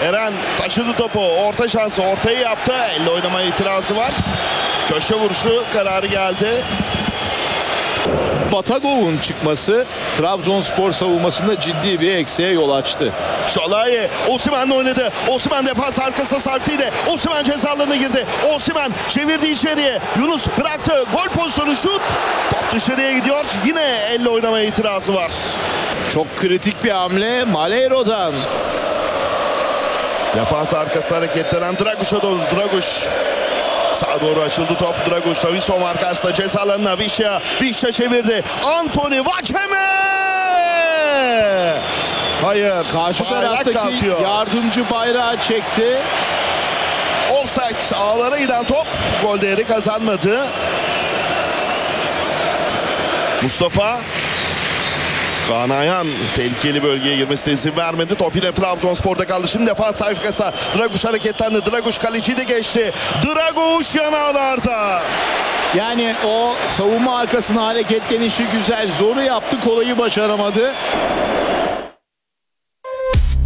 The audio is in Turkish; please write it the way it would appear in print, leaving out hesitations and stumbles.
Eren taşıdı topu. Orta şansı. Ortayı yaptı. Elle oynamaya itirazı var. Köşe vuruşu kararı geldi. Batagov'un çıkması Trabzonspor savunmasında ciddi bir eksiğe yol açtı. Şalai Osimhen'le oynadı. Osimhen defans arkasına sarktıydı. Osimhen ceza alanına girdi. Osimhen çevirdi içeriye. Yunus bıraktı. Gol pozisyonu, şut. Top dışarıya gidiyor. Yine elle oynamaya itirazı var. Çok kritik bir hamle Malheiro'dan. Defans arkasına hareketlenen Draguş'a doğru. Draguş. Sağa doğru açıldı top. Draguç'ta Visson var karşısında ceza alanına. Vişça çevirdi. Anthony Vakeme. Hayır. Karşı bayrak taraftaki kalkıyor. yardımcı bayrağı çekti. Offside, ağlara giden top gol değeri kazanmadı. Mustafa Kaan Ayhan tehlikeli bölgeye girmesine izin vermedi. Top yine Trabzonspor'da kaldı. Şimdi defans arkasına Draguş hareketlendi. Draguş kaleciyi de geçti. Draguş yanağlarda. Yani o savunma arkasına hareketlenişi güzel. Zoru yaptı, kolayı başaramadı.